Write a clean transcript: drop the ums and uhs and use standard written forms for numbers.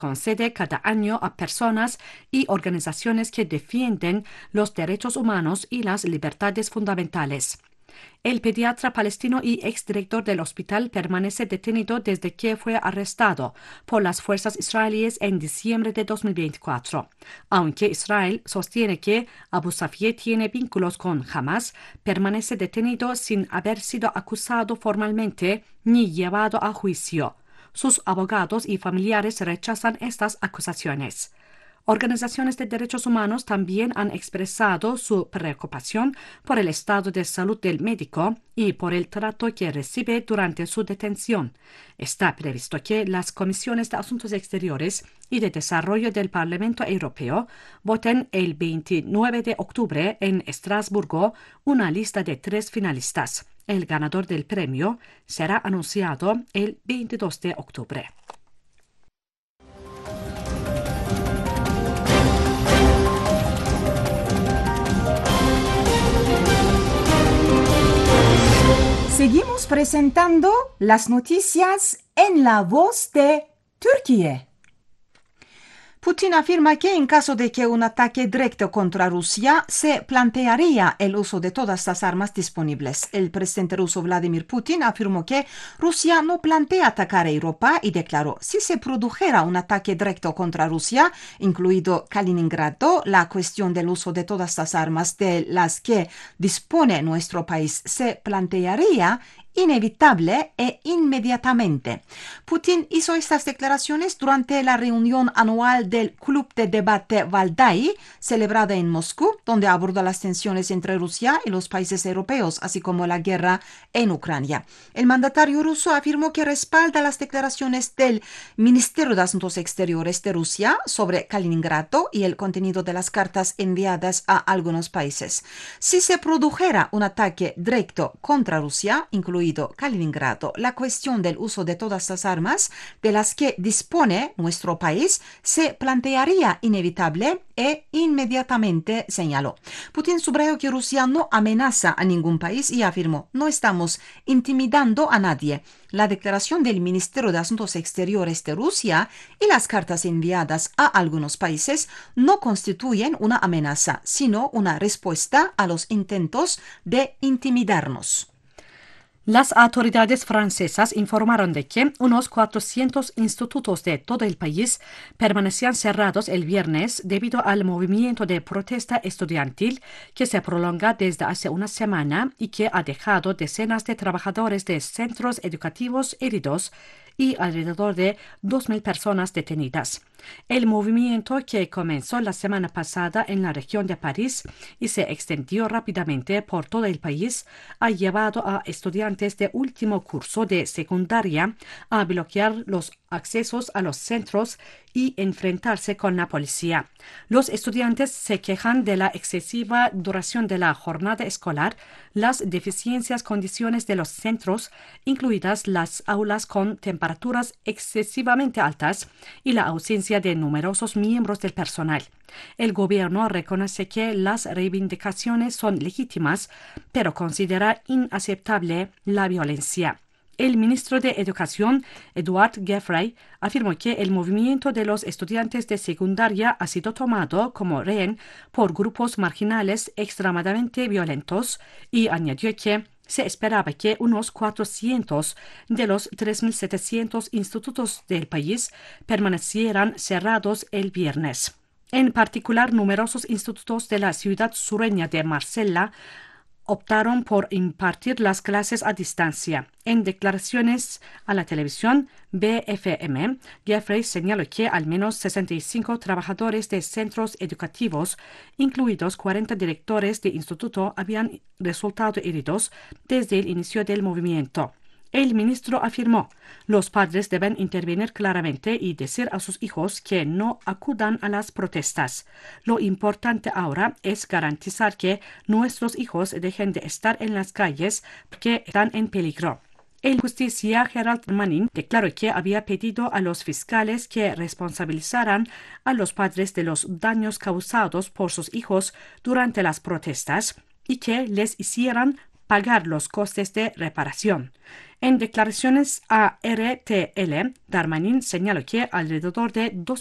concede cada año a personas y organizaciones que defienden los derechos humanos y las libertades fundamentales. El pediatra palestino y exdirector del hospital permanece detenido desde que fue arrestado por las fuerzas israelíes en diciembre de 2024. Aunque Israel sostiene que Abu Safie tiene vínculos con Hamas, permanece detenido sin haber sido acusado formalmente ni llevado a juicio. Sus abogados y familiares rechazan estas acusaciones. Organizaciones de derechos humanos también han expresado su preocupación por el estado de salud del médico y por el trato que recibe durante su detención. Está previsto que las comisiones de Asuntos Exteriores y de Desarrollo del Parlamento Europeo voten el 29 de octubre en Estrasburgo una lista de 3 finalistas. El ganador del premio será anunciado el 22 de octubre. Seguimos presentando las noticias en la voz de Turquía. Putin afirma que en caso de que un ataque directo contra Rusia, se plantearía el uso de todas las armas disponibles. El presidente ruso Vladimir Putin afirmó que Rusia no plantea atacar a Europa y declaró: si se produjera un ataque directo contra Rusia, incluido Kaliningrado, la cuestión del uso de todas las armas de las que dispone nuestro país se plantearía inevitable e inmediatamente. Putin hizo estas declaraciones durante la reunión anual del Club de Debate Valdai, celebrada en Moscú, donde abordó las tensiones entre Rusia y los países europeos, así como la guerra en Ucrania. El mandatario ruso afirmó que respalda las declaraciones del Ministerio de Asuntos Exteriores de Rusia sobre Kaliningrado y el contenido de las cartas enviadas a algunos países. Si se produjera un ataque directo contra Rusia, incluido Kaliningrado, la cuestión del uso de todas las armas de las que dispone nuestro país se plantearía inevitable e inmediatamente, señaló. Putin subrayó que Rusia no amenaza a ningún país y afirmó: no estamos intimidando a nadie. La declaración del Ministerio de Asuntos Exteriores de Rusia y las cartas enviadas a algunos países no constituyen una amenaza, sino una respuesta a los intentos de intimidarnos. Las autoridades francesas informaron de que unos 400 institutos de todo el país permanecían cerrados el viernes debido al movimiento de protesta estudiantil que se prolonga desde hace una semana y que ha dejado decenas de trabajadores de centros educativos heridos y alrededor de 2.000 personas detenidas. El movimiento, que comenzó la semana pasada en la región de París y se extendió rápidamente por todo el país, ha llevado a estudiantes de último curso de secundaria a bloquear los accesos a los centros y enfrentarse con la policía. Los estudiantes se quejan de la excesiva duración de la jornada escolar, las deficientes condiciones de los centros, incluidas las aulas con temperaturas excesivamente altas y la ausencia de numerosos miembros del personal. El gobierno reconoce que las reivindicaciones son legítimas, pero considera inaceptable la violencia. El ministro de Educación, Edouard Geoffroy, afirmó que el movimiento de los estudiantes de secundaria ha sido tomado como rehén por grupos marginales extremadamente violentos y añadió que se esperaba que unos 400 de los 3.700 institutos del país permanecieran cerrados el viernes. En particular, numerosos institutos de la ciudad sureña de Marsella optaron por impartir las clases a distancia. En declaraciones a la televisión BFM, Geoffroy señaló que al menos 65 trabajadores de centros educativos, incluidos 40 directores de instituto, habían resultado heridos desde el inicio del movimiento. El ministro afirmó: los padres deben intervenir claramente y decir a sus hijos que no acudan a las protestas. Lo importante ahora es garantizar que nuestros hijos dejen de estar en las calles porque están en peligro. El justicia Gerald Manning declaró que había pedido a los fiscales que responsabilizaran a los padres de los daños causados por sus hijos durante las protestas y que les hicieran pagar los costes de reparación. En declaraciones a RTL, Darmanin señaló que alrededor de